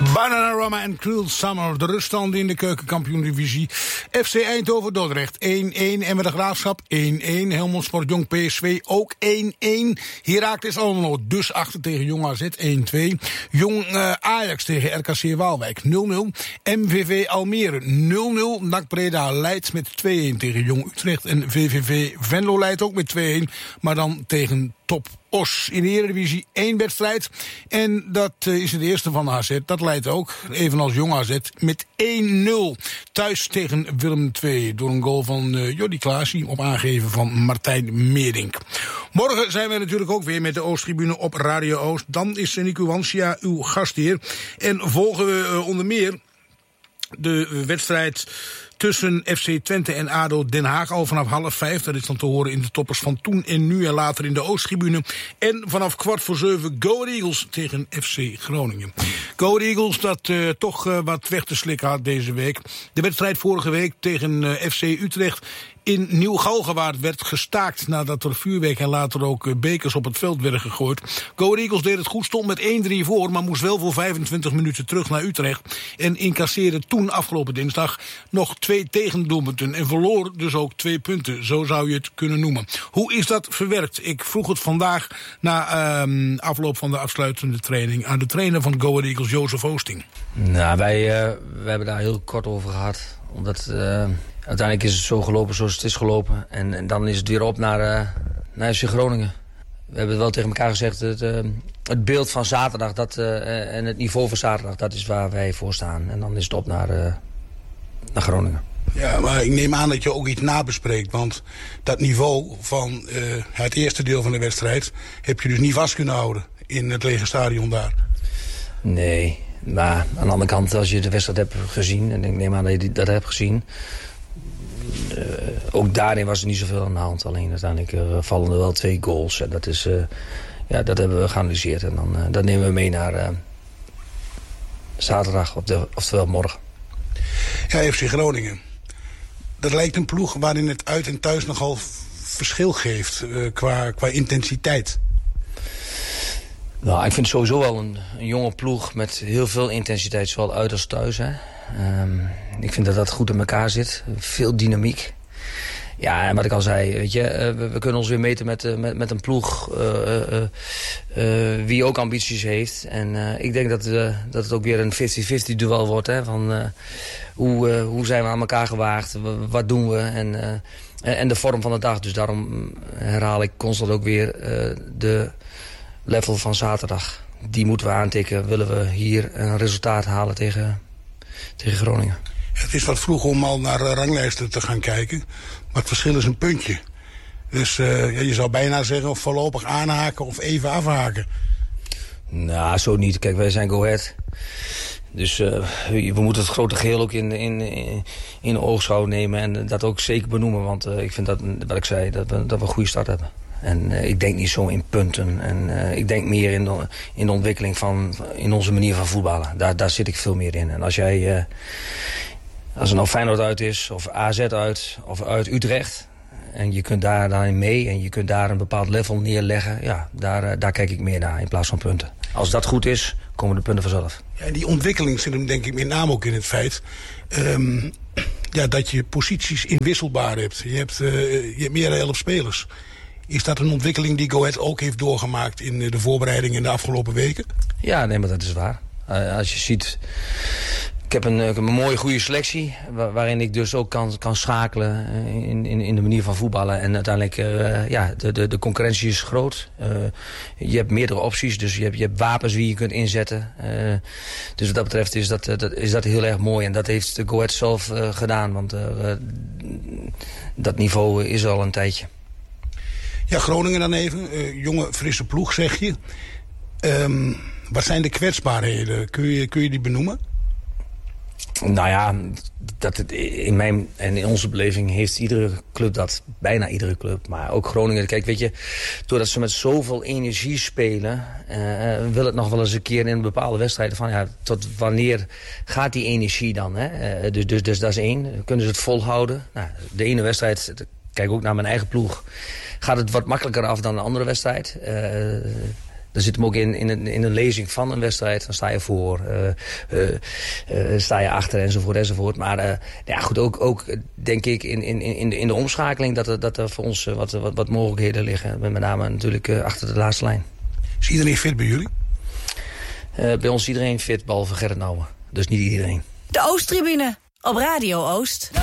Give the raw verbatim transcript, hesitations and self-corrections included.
Bananarama en Cruel Summer. De ruststanden in de keukenkampioen-divisie. F C Eindhoven-Dordrecht één-één. En met de Graafschap één-één. Helmond Sport Jong P S V ook één-één. Heracles Almelo dus achter tegen Jong A Z één-twee. Jong uh, Ajax tegen R K C Waalwijk nul nul. M V V Almere nul nul. N A C Breda leidt met twee-één tegen Jong Utrecht. En V V V Venlo leidt ook met twee-één. Maar dan tegen Top Os. In de Eredivisie één wedstrijd. En dat uh, is het eerste van A Z. Dat leidt ook, evenals Jong A Z, met één nul. Thuis tegen Willem twee. Door een goal van uh, Jordi Klaasie op aangeven van Martijn Meerdink. Morgen zijn we natuurlijk ook weer met de Oosttribune op Radio Oost. Dan is Nico Wansia uw gastheer. En volgen we uh, onder meer de uh, wedstrijd tussen F C Twente en A D O Den Haag al vanaf half vijf. Dat is dan te horen in de toppers van toen en nu en later in de Oosttribune. En vanaf kwart voor zeven Go Ahead Eagles tegen F C Groningen. Go Ahead Eagles dat uh, toch uh, wat weg te slikken had deze week. De wedstrijd vorige week tegen uh, F C Utrecht in Nieuw-Galgenwaard werd gestaakt nadat er vuurwerk en later ook bekers op het veld werden gegooid. Go Ahead Eagles deed het goed, stond met één drie voor, maar moest wel voor vijfentwintig minuten terug naar Utrecht. En incasseerde toen afgelopen dinsdag nog twee tegendoelpunten en verloor dus ook twee punten. Zo zou je het kunnen noemen. Hoe is dat verwerkt? Ik vroeg het vandaag na um, afloop van de afsluitende training aan de trainer van Go Ahead Eagles, Jozef Oosting. Nou, wij, uh, wij hebben daar heel kort over gehad. Omdat uh, uiteindelijk is het zo gelopen zoals het is gelopen. En, en dan is het weer op naar, uh, naar F C Groningen. We hebben wel tegen elkaar gezegd, het, uh, het beeld van zaterdag dat, uh, en het niveau van zaterdag, dat is waar wij voor staan. En dan is het op naar, uh, naar Groningen. Ja, maar ik neem aan dat je ook iets nabespreekt. Want dat niveau van uh, het eerste deel van de wedstrijd heb je dus niet vast kunnen houden in het lege stadion daar. Nee, maar aan de andere kant, als je de wedstrijd hebt gezien, en ik neem aan dat je dat hebt gezien, uh, ook daarin was er niet zoveel aan de hand. Alleen uiteindelijk uh, vallen er wel twee goals. En dat, is, uh, ja, dat hebben we geanalyseerd. En dan uh, dat nemen we mee naar uh, zaterdag, of de, oftewel morgen. Ja, F C Groningen. Dat lijkt een ploeg waarin het uit en thuis nogal verschil geeft uh, qua, qua intensiteit. Nou, ik vind het sowieso wel een, een jonge ploeg met heel veel intensiteit, zowel uit als thuis. Hè. Um, ik vind dat dat goed in elkaar zit. Veel dynamiek. Ja, en wat ik al zei, weet je, uh, we, we kunnen ons weer meten met, uh, met, met een ploeg uh, uh, uh, wie ook ambities heeft. En uh, ik denk dat, uh, dat het ook weer een vijftig vijftig duel wordt. Hè, van uh, hoe, uh, hoe zijn we aan elkaar gewaagd, wat doen we en, uh, en de vorm van de dag. Dus daarom herhaal ik constant ook weer uh, de level van zaterdag. Die moeten we aantikken, willen we hier een resultaat halen tegen, tegen Groningen. Het is wat vroeg om al naar ranglijsten te gaan kijken. Maar het verschil is een puntje. Dus uh, ja, je zou bijna zeggen of voorlopig aanhaken of even afhaken. Nou, zo niet. Kijk, wij zijn Go Ahead. Dus uh, we moeten het grote geheel ook in, in, in, in oogschouw nemen. En dat ook zeker benoemen. Want uh, ik vind dat, wat ik zei, dat we, dat we een goede start hebben. En uh, ik denk niet zo in punten. En uh, ik denk meer in de, in de ontwikkeling van in onze manier van voetballen. Daar, daar zit ik veel meer in. En als jij... Uh, Als er nou Feyenoord uit is, of A Z uit, of uit Utrecht, en je kunt daar daarin mee en je kunt daar een bepaald level neerleggen, ja, daar, daar kijk ik meer naar in plaats van punten. Als dat goed is, komen de punten vanzelf. Ja, en die ontwikkeling zit hem denk ik met name ook in het feit um, ja, dat je posities inwisselbaar hebt. Je hebt, uh, je hebt meer dan elf spelers. Is dat een ontwikkeling die Go Ahead ook heeft doorgemaakt in de voorbereiding in de afgelopen weken? Ja, nee, maar dat is waar. Uh, als je ziet... Ik heb een, een mooie, goede selectie, waar, waarin ik dus ook kan, kan schakelen in, in, in de manier van voetballen. En uiteindelijk, uh, ja, de, de, de concurrentie is groot. Uh, je hebt meerdere opties, dus je hebt, je hebt wapens die je kunt inzetten. Uh, dus wat dat betreft is dat, dat, is dat heel erg mooi. En dat heeft de Go Ahead zelf uh, gedaan, want uh, dat niveau is al een tijdje. Ja, Groningen dan even. Uh, jonge, frisse ploeg, zeg je. Um, wat zijn de kwetsbaarheden? Kun je, kun je die benoemen? Nou ja, dat het in mijn en in onze beleving heeft iedere club dat. Bijna iedere club, maar ook Groningen. Kijk, weet je, doordat ze met zoveel energie spelen, Uh, wil het nog wel eens een keer in bepaalde wedstrijden van, ja, tot wanneer gaat die energie dan? Hè? Uh, dus, dus, dus dat is één. Kunnen ze het volhouden? Nou, de ene wedstrijd, kijk ook naar mijn eigen ploeg, gaat het wat makkelijker af dan de andere wedstrijd. Uh, Dat zit hem ook in, in, een, in een lezing van een wedstrijd. Dan sta je voor, uh, uh, uh, sta je achter enzovoort enzovoort. Maar uh, ja, goed, ook, ook denk ik in, in, in, de, in de omschakeling dat er, dat er voor ons wat, wat, wat mogelijkheden liggen. Met name natuurlijk uh, achter de laatste lijn. Is iedereen fit bij jullie? Uh, bij ons is iedereen fit, behalve Gerrit Nouwen. Dus niet iedereen. De Oosttribune op Radio Oost.